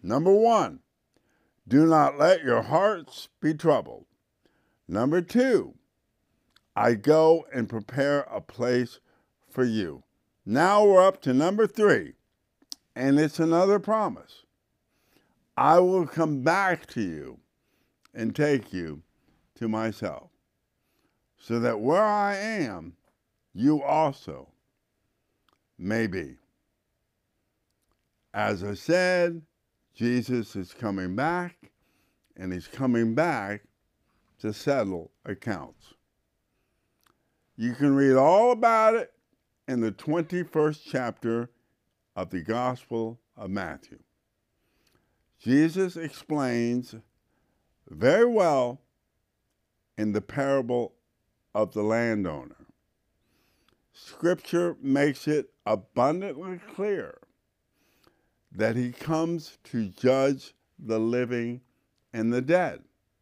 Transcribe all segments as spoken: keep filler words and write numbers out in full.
Number one, do not let your hearts be troubled. Number two, I go and prepare a place for you. Now we're up to number three, and it's another promise. I will come back to you and take you to myself, so that where I am, you also may be. As I said, Jesus is coming back, and he's coming back to settle accounts. You can read all about it in the twenty-first chapter of the Gospel of Matthew. Jesus explains very well in the parable of the landowner. Scripture makes it abundantly clear that he comes to judge the living and the dead.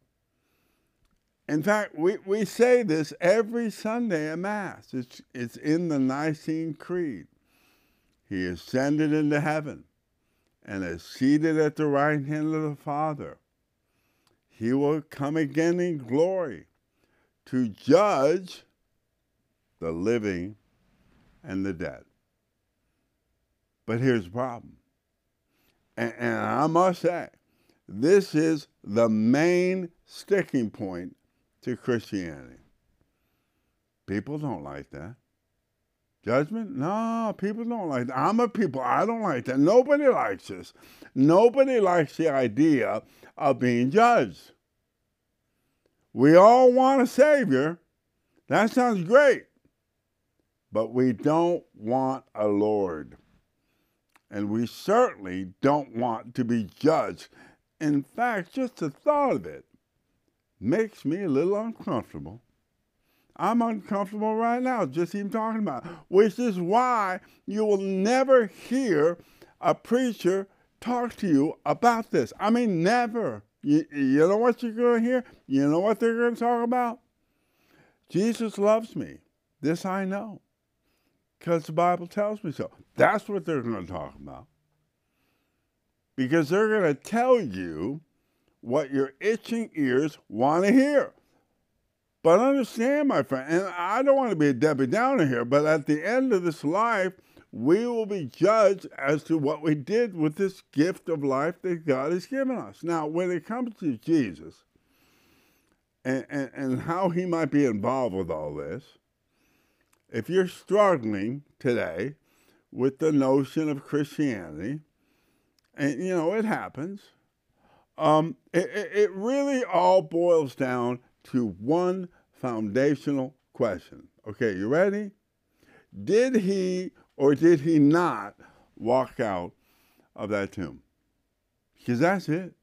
In fact, we, we say this every Sunday at Mass. It's, it's in the Nicene Creed. He ascended into heaven and is seated at the right hand of the Father. He will come again in glory to judge the living and the dead. But here's the problem. And, and I must say, this is the main sticking point to Christianity. People don't like that. Judgment? No, people don't like that. I'm a people. I don't like that. Nobody likes this. Nobody likes the idea of being judged. We all want a Savior. That sounds great. But we don't want a Lord. And we certainly don't want to be judged. In fact, just the thought of it makes me a little uncomfortable. I'm uncomfortable right now, just even talking about it, which is why you will never hear a preacher talk to you about this. I mean, never. You, you know what you're going to hear? You know what they're going to talk about? Jesus loves me. This I know, because the Bible tells me so. That's what they're going to talk about. Because they're going to tell you what your itching ears want to hear. But understand, my friend, and I don't want to be a Debbie Downer here, but at the end of this life, we will be judged as to what we did with this gift of life that God has given us. Now, when it comes to Jesus and, and, and how he might be involved with all this, if you're struggling today with the notion of Christianity, and, you know, it happens, um, it, it really all boils down to one foundational question. Okay, you ready? Did he or did he not walk out of that tomb? Because that's it.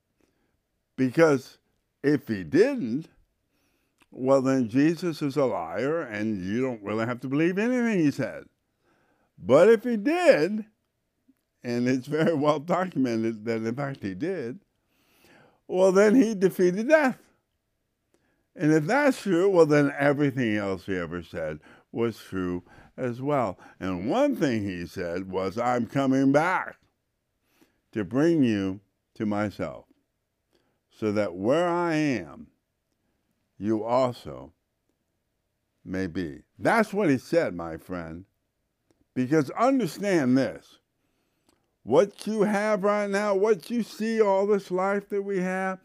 Because if he didn't, well, then Jesus is a liar and you don't really have to believe anything he said. But if he did, and it's very well documented that in fact he did, well, then he defeated death. And if that's true, well, then everything else he ever said was true as well. And one thing he said was, I'm coming back to bring you to myself, so that where I am, you also may be. That's what he said, my friend. Because understand this, what you have right now, what you see, all this life that we have,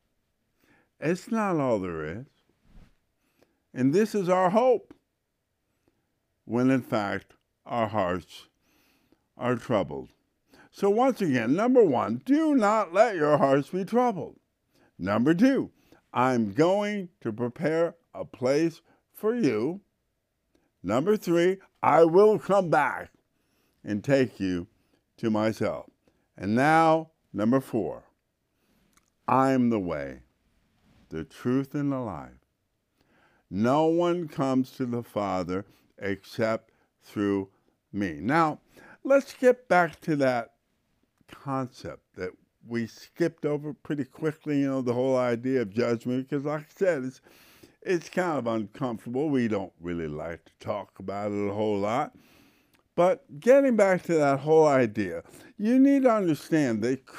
it's not all there is. And this is our hope, when in fact our hearts are troubled. So once again, number one, do not let your hearts be troubled. Number two, I'm going to prepare a place for you. Number three, I will come back and take you to myself. And now, number four, I'm the way, the truth, and the life. No one comes to the Father except through me. Now, let's get back to that concept that we skipped over pretty quickly, you know, the whole idea of judgment, because like I said, it's, it's kind of uncomfortable. We don't really like to talk about it a whole lot. But getting back to that whole idea, you need to understand that